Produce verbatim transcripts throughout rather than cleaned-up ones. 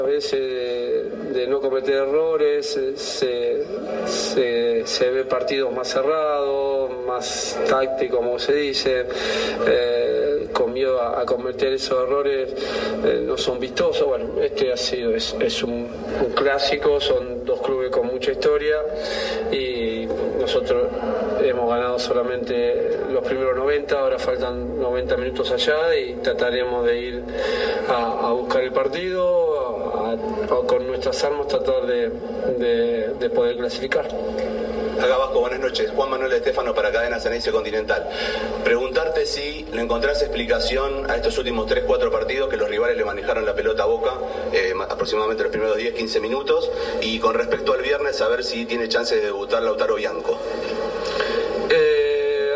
A veces de, de no cometer errores, se, se, se ve partidos más cerrados, más tácticos, como se dice, eh, con miedo a, a cometer esos errores, eh, no son vistosos. Bueno, este ha sido, es, es un, un clásico, son dos clubes con mucha historia y nosotros hemos ganado solamente los primeros noventa, ahora faltan noventa minutos allá y trataremos de ir a, a buscar el partido, a, a, con nuestras armas tratar de, de, de poder clasificar. Acá Vasco, buenas noches. Juan Manuel Estefano para Cadena Ceneice Continental. Preguntarte si le encontrás explicación a estos últimos tres cuatro partidos que los rivales le manejaron la pelota a Boca, eh, aproximadamente los primeros diez quince minutos, y con respecto al viernes, a ver si tiene chance de debutar Lautaro Bianco. Eh,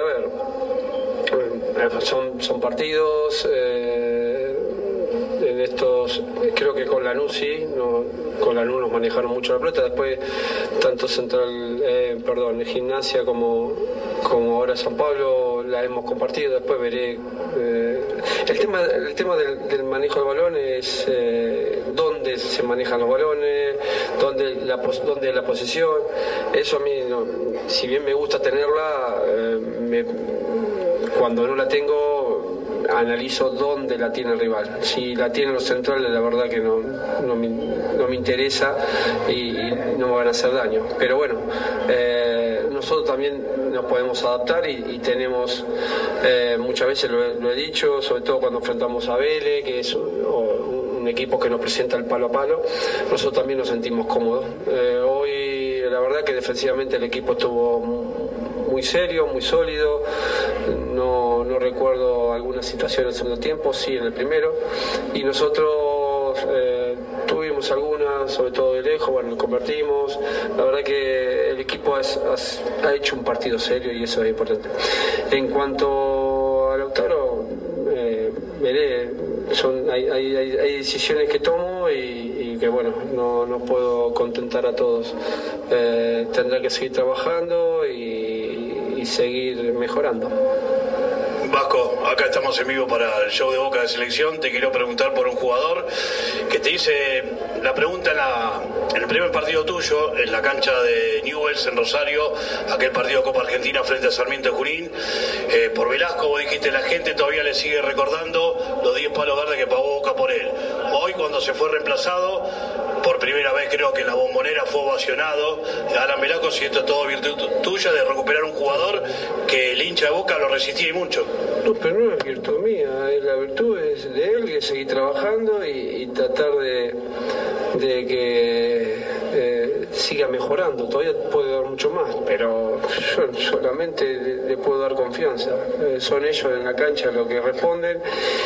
a ver, son, son partidos, eh, en estos, creo que con Lanús sí, no, con Lanús nos manejaron mucho la pelota, después tanto Central, eh, perdón, Gimnasia como, como ahora San Pablo la hemos compartido, después veré. Eh, el tema, el tema del, del manejo del balón es eh, dónde se manejan los balones, dónde la, dónde la posesión, eso a mí, no, si bien me gusta tenerla, eh, me, cuando no la tengo analizo dónde la tiene el rival. Si la tienen los centrales, la verdad que no, no, me, no me interesa y, y no me van a hacer daño. Pero bueno, eh, nosotros también nos podemos adaptar y, y tenemos, eh, muchas veces lo he, lo he dicho, sobre todo cuando enfrentamos a Vélez, que es un, un equipo que nos presenta el palo a palo, nosotros también nos sentimos cómodos. Eh, hoy, la verdad que defensivamente el equipo estuvo muy serio, muy sólido. No, no recuerdo alguna situación en el segundo tiempo, sí en el primero, y nosotros eh, tuvimos algunas, sobre todo de lejos, bueno, nos convertimos. La verdad que el equipo has, has, ha hecho un partido serio y eso es importante. En cuanto a Lautaro, eh, veré, son, hay, hay, hay decisiones que tomo y, y que bueno, no, no puedo contentar a todos. Eh, tendré que seguir trabajando y, y seguir mejorando. Vasco, acá estamos en vivo para el show de Boca de Selección. Te quiero preguntar por un jugador que te hice la pregunta en, la, en el primer partido tuyo, en la cancha de Newell's en Rosario, aquel partido de Copa Argentina frente a Sarmiento de Junín. Eh, por Velasco, vos dijiste, la gente todavía le sigue recordando los diez palos verdes que pagó Boca por él. Hoy, cuando se fue reemplazado, por primera vez creo que en la Bombonera fue ovacionado. Alan Velasco, si esto es todo virtud tuya de recuperar un jugador que el hincha de Boca lo resistía y mucho. No, pero no es virtud mía, la virtud es de él, que seguir trabajando y, y tratar de, de que eh, siga mejorando. Todavía puede dar mucho más, pero yo solamente le, le puedo dar confianza. Eh, son ellos en la cancha los que responden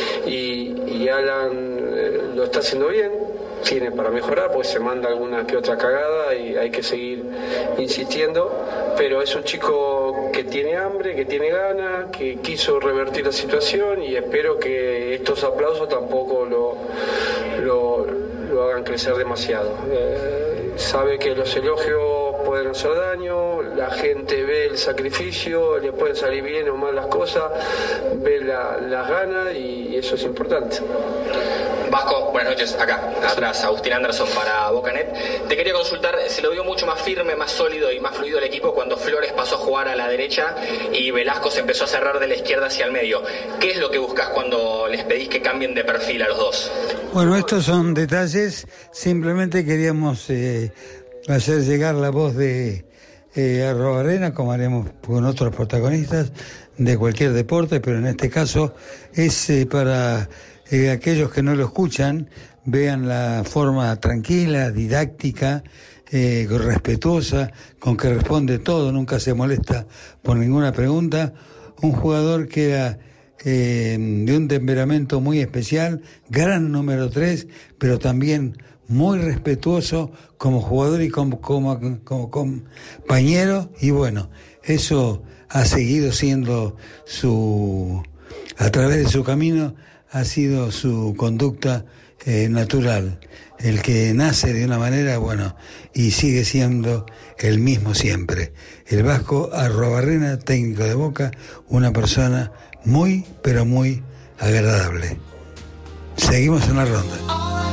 y, y Alan eh, lo está haciendo bien. Tiene para mejorar, pues se manda alguna que otra cagada y hay que seguir insistiendo, pero es un chico que tiene hambre, que tiene ganas, que quiso revertir la situación y espero que estos aplausos tampoco lo, lo, lo hagan crecer demasiado. Eh, sabe que los elogios pueden hacer daño, la gente ve el sacrificio, le pueden salir bien o mal las cosas, ve la, las ganas y eso es importante. Vasco, buenas noches, acá, atrás, Agustín Anderson para Bocanet. Te quería consultar, se lo vio mucho más firme, más sólido y más fluido el equipo cuando Flores pasó a jugar a la derecha y Velasco se empezó a cerrar de la izquierda hacia el medio. ¿Qué es lo que buscas cuando les pedís que cambien de perfil a los dos? Bueno, estos son detalles, simplemente queríamos eh, hacer llegar la voz de eh, Arrobarrena, como haremos con otros protagonistas de cualquier deporte, pero en este caso es eh, para... Eh, aquellos que no lo escuchan vean la forma tranquila, didáctica, eh, respetuosa, con que responde todo, nunca se molesta por ninguna pregunta. Un jugador que era eh, de un temperamento muy especial, gran número tres, pero también muy respetuoso como jugador y como, como, como compañero, y bueno, eso ha seguido siendo su, a través de su camino, ha sido su conducta eh, natural, el que nace de una manera, bueno, y sigue siendo el mismo siempre. El Vasco Arrobarrena, técnico de Boca, una persona muy, pero muy agradable. Seguimos en la ronda.